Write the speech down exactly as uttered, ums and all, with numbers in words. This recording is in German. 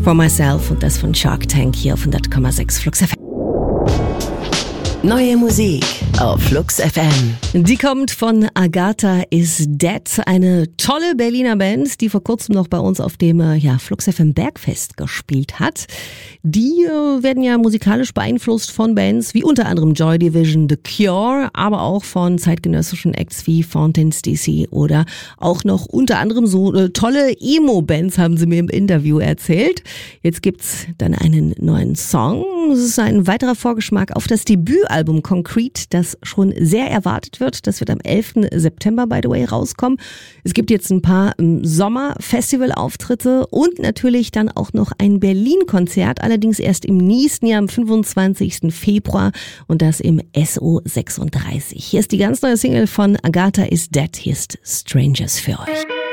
For Myself und das von Shark Tank hier auf hundert Komma sechs Flux F M. Neue Musik auf Flux F M. Die kommt von Agatha is Dead, eine tolle Berliner Band, die vor kurzem noch bei uns auf dem ja, Flux F M Bergfest gespielt hat. Die äh, werden ja musikalisch beeinflusst von Bands wie unter anderem Joy Division, The Cure, aber auch von zeitgenössischen Acts wie Fountains D C oder auch noch unter anderem so äh, tolle Emo-Bands, haben sie mir im Interview erzählt. Jetzt gibt's dann einen neuen Song. Es ist ein weiterer Vorgeschmack auf das Debütalbum Concrete, das schon sehr erwartet wird. Das wird am elften September, by the way, rauskommen. Es gibt jetzt ein paar Sommer-Festival-Auftritte und natürlich dann auch noch ein Berlin-Konzert, allerdings erst im nächsten Jahr am fünfundzwanzigsten Februar und das im S O sechsunddreißig. Hier ist die ganz neue Single von Agatha is Dead. Hier ist Strangers für euch.